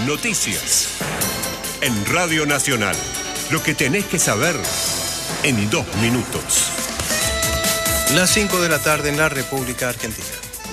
Noticias. En Radio Nacional, lo que tenés que saber en 2 minutos. Las 5 de la tarde en la República Argentina.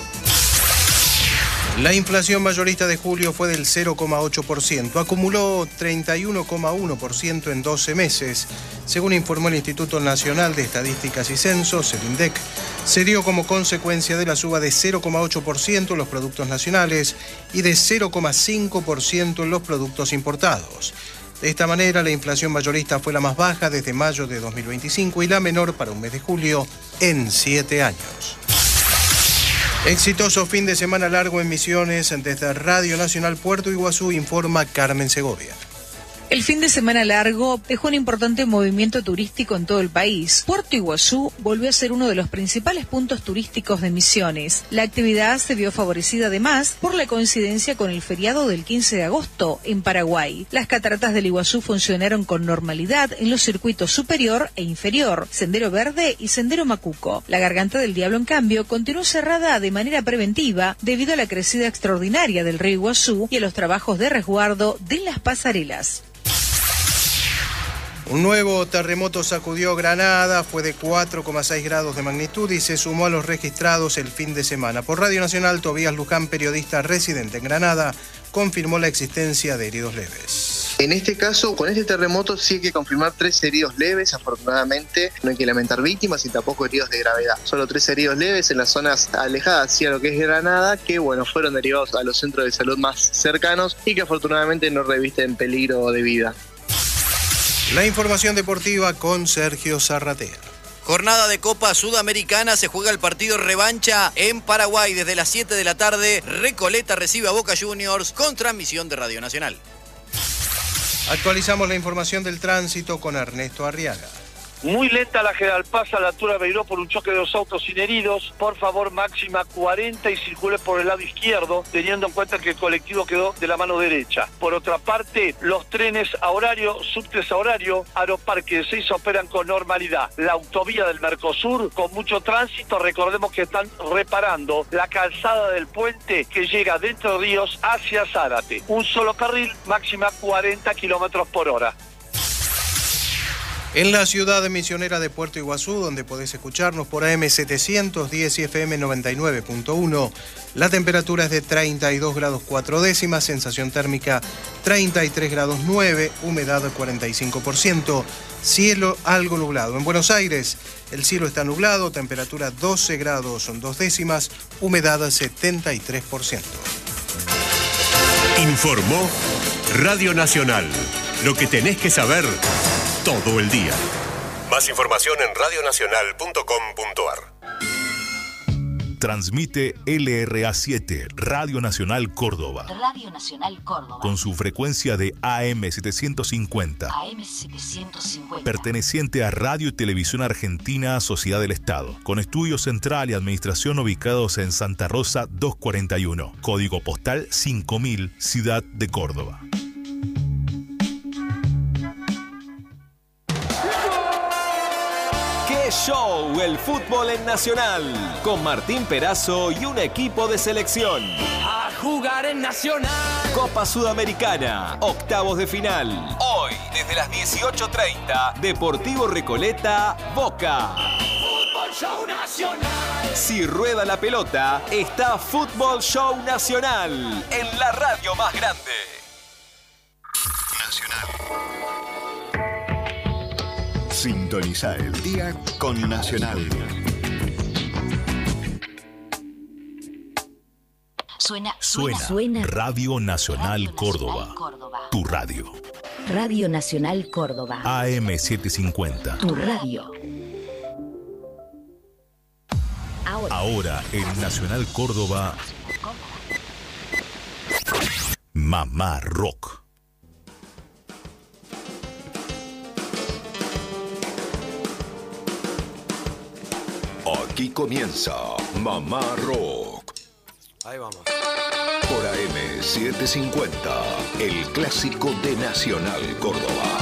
La inflación mayorista de julio fue del 0,8%, acumuló 31,1% en 12 meses. Según informó el Instituto Nacional de Estadísticas y Censos, el INDEC, se dio como consecuencia de la suba de 0,8% en los productos nacionales y de 0,5% en los productos importados. De esta manera, la inflación mayorista fue la más baja desde mayo de 2025 y la menor para un mes de julio en 7 años. Exitoso fin de semana largo en Misiones. Desde Radio Nacional Puerto Iguazú informa Carmen Segovia. El fin de semana largo dejó un importante movimiento turístico en todo el país. Puerto Iguazú volvió a ser uno de los principales puntos turísticos de Misiones. La actividad se vio favorecida además por la coincidencia con el feriado del 15 de agosto en Paraguay. Las cataratas del Iguazú funcionaron con normalidad en los circuitos superior e inferior, Sendero Verde y Sendero Macuco. La Garganta del Diablo, en cambio, continuó cerrada de manera preventiva debido a la crecida extraordinaria del río Iguazú y a los trabajos de resguardo de las pasarelas. Un nuevo terremoto sacudió Granada, fue de 4,6 grados de magnitud y se sumó a los registrados el fin de semana. Por Radio Nacional, Tobías Luján, periodista residente en Granada, confirmó la existencia de heridos leves. En este caso, con este terremoto sí hay que confirmar 3 heridos leves. Afortunadamente no hay que lamentar víctimas y tampoco heridos de gravedad. Solo 3 heridos leves en las zonas alejadas hacia lo que es Granada, que fueron derivados a los centros de salud más cercanos y que afortunadamente no revisten peligro de vida. La información deportiva con Sergio Zarratea. Jornada de Copa Sudamericana, se juega el partido revancha en Paraguay desde las 7 de la tarde. Recoleta recibe a Boca Juniors con transmisión de Radio Nacional. Actualizamos la información del tránsito con Ernesto Arriaga. Muy lenta la General Paz a la altura de Beiró por un choque de 2 autos sin heridos. Por favor, máxima 40 y circule por el lado izquierdo, teniendo en cuenta que el colectivo quedó de la mano derecha. Por otra parte, los trenes a horario, subtes a horario, Aeroparque de Seiza operan con normalidad. La autovía del Mercosur con mucho tránsito, recordemos que están reparando la calzada del puente que llega de Entre Ríos hacia Zárate. Un solo carril, máxima 40 kilómetros por hora. En la ciudad misionera de Puerto Iguazú, donde podés escucharnos por AM 710 y FM 99.1, la temperatura es de 32 grados 4 décimas, sensación térmica 33 grados 9, humedad 45%, cielo algo nublado. En Buenos Aires, el cielo está nublado, temperatura 12 grados 2 décimas, humedad 73%. Informó Radio Nacional. Lo que tenés que saber todo el día. Más información en radionacional.com.ar. Transmite LRA7, Radio Nacional Córdoba. Radio Nacional Córdoba. Con su frecuencia de AM 750. AM 750. Perteneciente a Radio y Televisión Argentina, Sociedad del Estado. Con estudio central y administración ubicados en Santa Rosa 241. Código postal 5000, Ciudad de Córdoba. Show, el fútbol en Nacional, con Martín Perazo y un equipo de selección. A jugar en Nacional. Copa Sudamericana, octavos de final. Hoy, desde las 18:30, Deportivo Recoleta, Boca. Fútbol Show Nacional. Si rueda la pelota, está Fútbol Show Nacional, en la radio más grande. Nacional. Sintoniza el día con Nacional. Suena. Radio Nacional Córdoba. Tu radio. Radio Nacional Córdoba. AM 750. Tu radio. Ahora en Nacional Córdoba. Mamá Rock. Aquí comienza Mamá Rock. Ahí vamos. Por AM 750, el clásico de Nacional Córdoba.